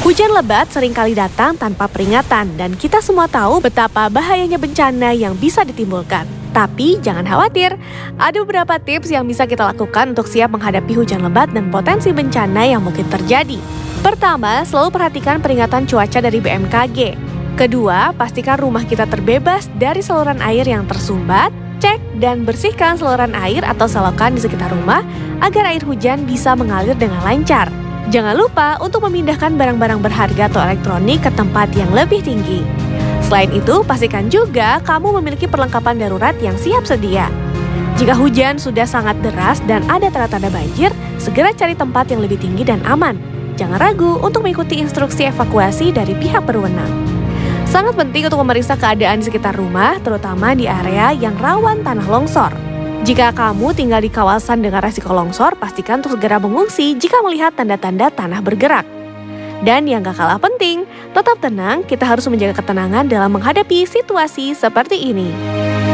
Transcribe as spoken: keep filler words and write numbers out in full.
Hujan lebat seringkali datang tanpa peringatan dan kita semua tahu betapa bahayanya bencana yang bisa ditimbulkan. Tapi jangan khawatir, ada beberapa tips yang bisa kita lakukan untuk siap menghadapi hujan lebat dan potensi bencana yang mungkin terjadi. Pertama, selalu perhatikan peringatan cuaca dari B M K G. Kedua, pastikan rumah kita terbebas dari saluran air yang tersumbat. Cek dan bersihkan saluran air atau selokan di sekitar rumah agar air hujan bisa mengalir dengan lancar. Jangan lupa untuk memindahkan barang-barang berharga atau elektronik ke tempat yang lebih tinggi. Selain itu, pastikan juga kamu memiliki perlengkapan darurat yang siap sedia. Jika hujan sudah sangat deras dan ada tanda-tanda banjir, segera cari tempat yang lebih tinggi dan aman. Jangan ragu untuk mengikuti instruksi evakuasi dari pihak berwenang. Sangat penting untuk memeriksa keadaan di sekitar rumah, terutama di area yang rawan tanah longsor. Jika kamu tinggal di kawasan dengan resiko longsor, pastikan untuk segera mengungsi jika melihat tanda-tanda tanah bergerak. Dan yang gak kalah penting, tetap tenang, kita harus menjaga ketenangan dalam menghadapi situasi seperti ini.